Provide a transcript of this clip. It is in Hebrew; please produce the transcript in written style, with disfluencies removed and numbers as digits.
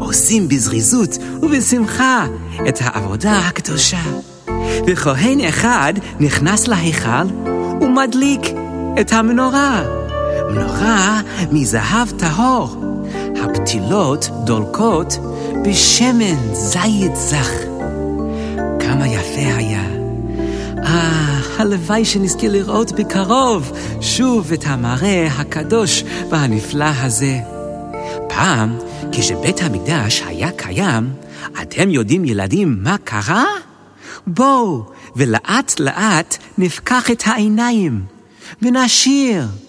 עושים בזריזות ובשמחה את העבודה הקדושה. וכהן אחד נכנס להיכל ומדליק את המנורה. מנורה מזהב טהור. הפתילות דולקות בשמן זית זך. כמה יפה היה. הלוואי שנזכה לראות בקרוב שוב את המראה הקדוש והנפלא הזה. פעם, כשבית המקדש היה קיים, אתם יודעים ילדים מה קרה? בואו ולאט לאט נפקח את העיניים ונשיר.